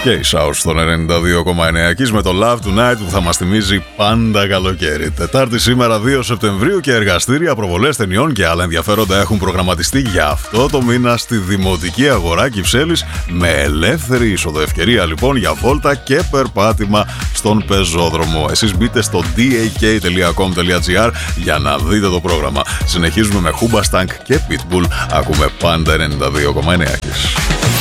Και η South στον 92,9 Kiss με το Love Tonight που θα μας θυμίζει πάντα καλοκαίρι. Τετάρτη σήμερα 2 Σεπτεμβρίου και εργαστήρια, προβολές ταινιών και άλλα ενδιαφέροντα έχουν προγραμματιστεί για αυτό το μήνα στη Δημοτική Αγορά Κυψέλης με ελεύθερη είσοδο. Λοιπόν για βόλτα και περπάτημα στον πεζόδρομο. Εσείς μπείτε στο dak.com.gr για να δείτε το πρόγραμμα. Συνεχίζουμε με Hoobastank και Pitbull. Ακούμε πάντα 92,9 Kiss.